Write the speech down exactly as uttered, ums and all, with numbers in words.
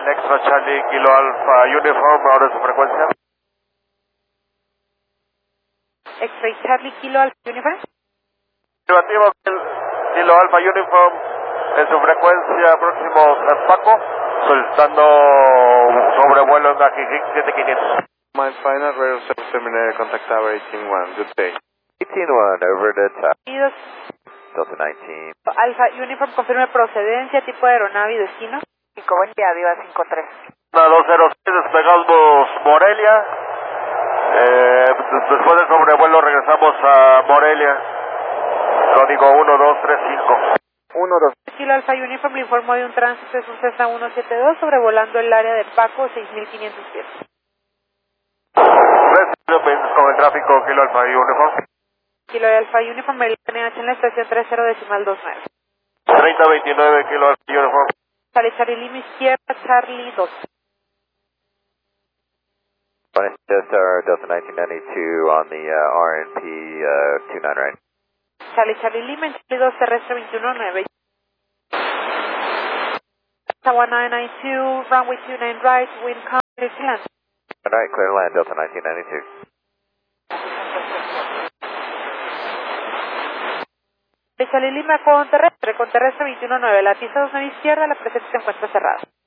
Extra Charlie Kilo Alpha Uniform, ahora es su frecuencia. Extra Charlie Kilo Alpha Uniform. Negativo, Kilo Alpha Uniform, en su frecuencia próximo San Paco, solicitando sobrevuelo en Ajijic siete quinientos. My final radio service terminated, contact tower eighteen one, good day. eighteen one, over the top. Bienvenidos. Delta nineteen. Alpha Uniform, confirme procedencia, tipo de aeronave y destino. cinco, buen día, Viva cinco tres. dos cero seis, despegamos Morelia. Eh, después del sobrevuelo regresamos a Morelia. Código uno dos tres cinco. uno dos. Kilo Alpha Uniform le informó de un tránsito de un Cessna ciento setenta y dos sobrevolando el área de Paco seis mil quinientos pies. Con el tráfico Kilo Alpha Uniform. Kilo Alpha Uniform, el N H en la estación treinta decimal veintinueve. treinta veintinueve Kilo Alpha Uniform. Sale Charlie Lima izquierda, Charlie dos. Star Delta nineteen ninety-two on the uh, R N P uh, two nine right. Sale Charlie Lima en Charlie dos terrestre veintiuno nueve. one nine nine two, runway two nine right, wind calm, clear to land. Alright, clear to land, Delta nineteen ninety-two. Charlie Lima con terrestre, con terrestre veintiuno nueve, la pista dos nueve izquierda, la presencia se encuentra cerrada.